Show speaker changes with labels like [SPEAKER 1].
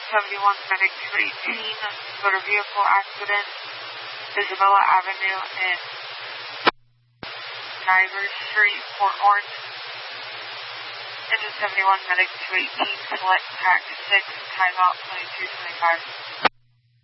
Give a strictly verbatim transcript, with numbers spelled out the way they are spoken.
[SPEAKER 1] seventy-one Medic two eighteen, motor vehicle accident, Isabella Avenue in Niver Street, Port Orange. Engine seventy-one Medic two eighteen, select tax six, timeout twenty-two twenty-five.